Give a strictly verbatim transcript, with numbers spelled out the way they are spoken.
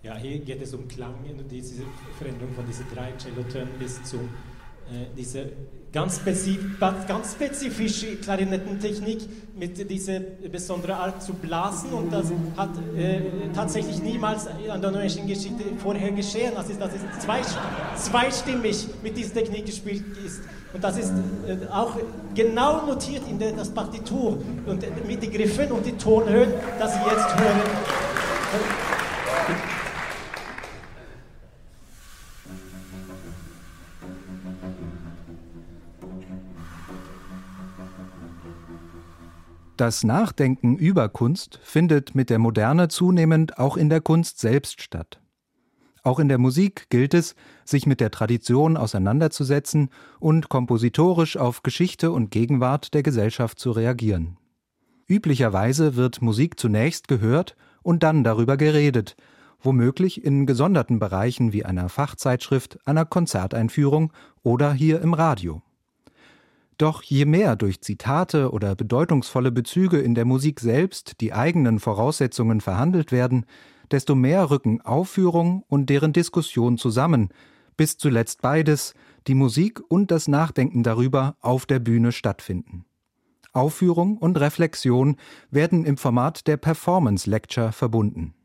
Ja, hier geht es um Klang, diese Veränderung von diesen drei Cellotönen bis zu äh, dieser ganz, spezif ganz spezifische Klarinettentechnik mit dieser besonderen Art zu blasen, und das hat äh, tatsächlich niemals an der neuesten Geschichte vorher geschehen. Das ist, dass es zwei, zweistimmig mit dieser Technik gespielt ist. Und das ist äh, auch genau notiert in der das Partitur und äh, mit den Griffen und den Tonhöhen, das Sie jetzt hören. Das Nachdenken über Kunst findet mit der Moderne zunehmend auch in der Kunst selbst statt. Auch in der Musik gilt es, sich mit der Tradition auseinanderzusetzen und kompositorisch auf Geschichte und Gegenwart der Gesellschaft zu reagieren. Üblicherweise wird Musik zunächst gehört und dann darüber geredet, womöglich in gesonderten Bereichen wie einer Fachzeitschrift, einer Konzerteinführung oder hier im Radio. Doch je mehr durch Zitate oder bedeutungsvolle Bezüge in der Musik selbst die eigenen Voraussetzungen verhandelt werden, desto mehr rücken Aufführung und deren Diskussion zusammen, bis zuletzt beides, die Musik und das Nachdenken darüber, auf der Bühne stattfinden. Aufführung und Reflexion werden im Format der Performance Lecture verbunden.